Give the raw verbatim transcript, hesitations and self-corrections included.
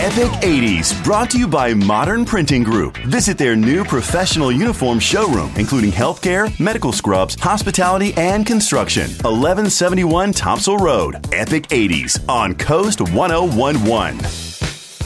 Epic eighties, brought to you by Modern Printing Group. Visit their new professional uniform showroom, including healthcare, medical scrubs, hospitality, and construction. eleven seventy-one Topsail Road. Epic eighties on Coast ten eleven.